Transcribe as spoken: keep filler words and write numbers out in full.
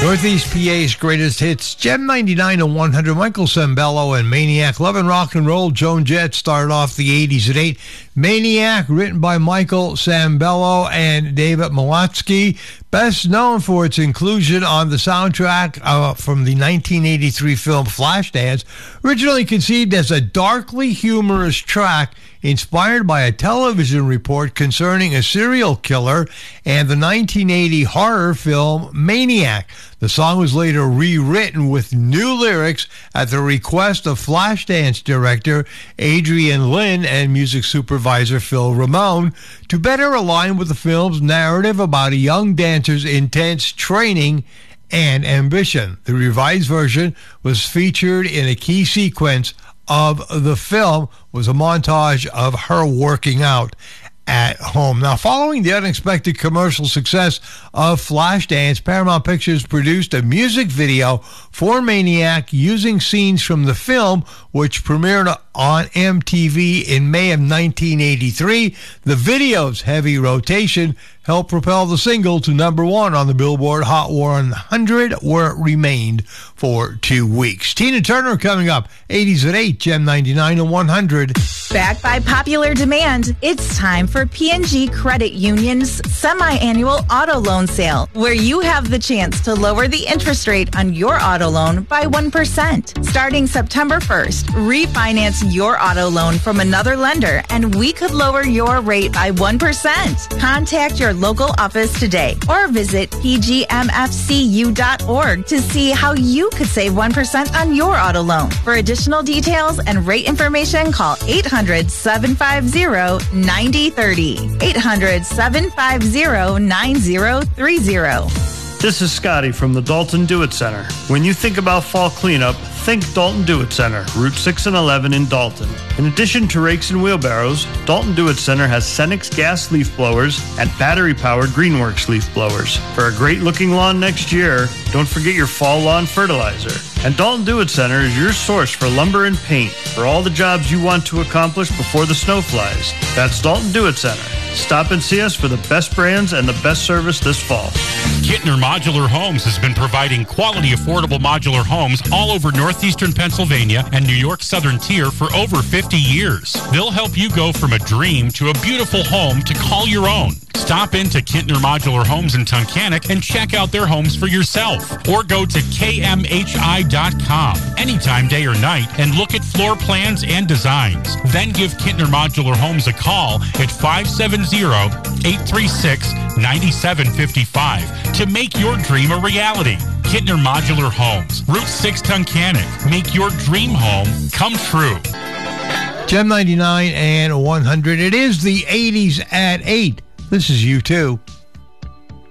Northeast P A's greatest hits, Gem ninety-nine and one hundred, Michael Sembello and Maniac. Love and Rock and Roll, Joan Jett started off the eighties at eight. Maniac, written by Michael Sembello and David Malotsky, best known for its inclusion on the soundtrack uh, from the nineteen eighty-three film Flashdance, originally conceived as a darkly humorous track inspired by a television report concerning a serial killer and the nineteen eighty horror film Maniac. The song was later rewritten with new lyrics at the request of Flashdance director Adrian Lynn and music supervisor Phil Ramone to better align with the film's narrative about a young dancer's intense training and ambition. The revised version was featured in a key sequence of the film, was a montage of her working out at home. Now, following the unexpected commercial success of Flashdance, Paramount Pictures produced a music video for Maniac using scenes from the film, which premiered on M T V in May of nineteen eighty-three. The video's heavy rotation helped propel the single to number one on the Billboard Hot one hundred, where it remained for two weeks. Tina Turner coming up, eighties at eight, Gem ninety-nine and one hundred. Backed by popular demand, it's time for P and G Credit Union's semi-annual auto loan sale, where you have the chance to lower the interest rate on your auto loan by one percent. Starting September first, refinance your auto loan from another lender, and we could lower your rate by one percent. Contact your local office today or visit p g m f c u dot org to see how you could save one percent on your auto loan. For additional details and rate information, call eight hundred, seven five zero, nine zero three zero. eight hundred, seven five zero, nine zero three zero. This is Scotty from the Dalton Do-It Center. When you think about fall cleanup, think Dalton Do-It Center, Route six and eleven in Dalton. In addition to rakes and wheelbarrows, Dalton Do-It Center has Cenex gas leaf blowers and battery-powered Greenworks leaf blowers. For a great-looking lawn next year, don't forget your fall lawn fertilizer. And Dalton Do-It Center is your source for lumber and paint for all the jobs you want to accomplish before the snow flies. That's Dalton Do-It Center. Stop and see us for the best brands and the best service this fall. Kittner Modular Homes has been providing quality, affordable modular homes all over northeastern Pennsylvania and New York's southern tier for over fifty years. They'll help you go from a dream to a beautiful home to call your own. Stop into Kittner Modular Homes in Tunkhannock and check out their homes for yourself. Or go to k m h i dot com anytime, day or night, and look at floor plans and designs. Then give Kittner Modular Homes a call at five seven zero, eight three six, nine seven five five to make your dream a reality. Kittner Modular Homes, Route six Tunkhannock. Make your dream home come true. Gem ninety-nine and one hundred. It is the eighties at eight. This is U two.